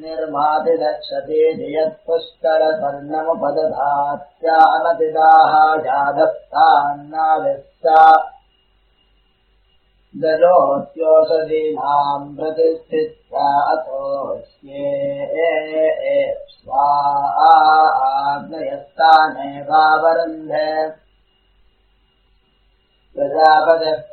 निर्माति दक्षते जयत्पुष्करपर्णमुपदधात्यानतिदाः जाधस्तान्नाविस्सा दलोत्योषधीनाम् प्रतिष्ठित्वा अथोऽस्ये स्वाग्नयस्तानेवावरुन्धे प्रजापतिः